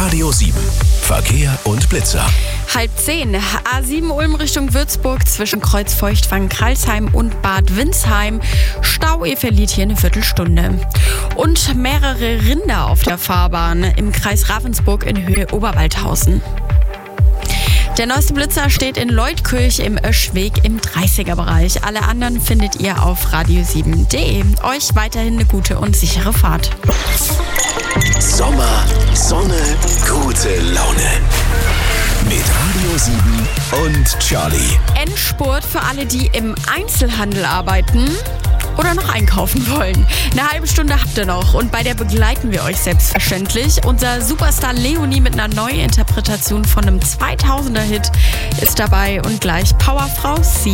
Radio 7. Verkehr und Blitzer. 9:30. A7 Ulm Richtung Würzburg zwischen Kreuzfeuchtwangen-Kralsheim und Bad Windsheim. Stau, ihr verliert hier eine Viertelstunde. Und mehrere Rinder auf der Fahrbahn im Kreis Ravensburg in Höhe Oberwaldhausen. Der neueste Blitzer steht in Leutkirch im Oeschweg im 30er-Bereich. Alle anderen findet ihr auf radio7.de. Euch weiterhin eine gute und sichere Fahrt. Sommer, Sonne, gute Laune. Mit Radio 7 und Charlie. Endspurt für alle, die im Einzelhandel arbeiten oder noch einkaufen wollen. Eine halbe Stunde habt ihr noch und bei der begleiten wir euch selbstverständlich. Unser Superstar Leonie mit einer Neuinterpretation von einem 2000er-Hit ist dabei und gleich Powerfrau Sie.